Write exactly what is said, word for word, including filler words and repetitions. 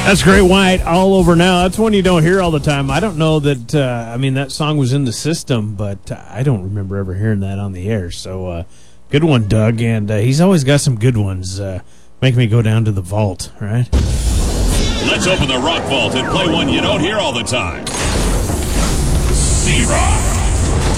That's Great White, All Over Now. That's one you don't hear all the time. I don't know that, uh, I mean, that song was in the system, but uh, I don't remember ever hearing that on the air. So, uh, good one, Doug. And uh, he's always got some good ones. Uh, make me go down to the vault, right? Let's open the rock vault and play one you don't hear all the time. C-Rock.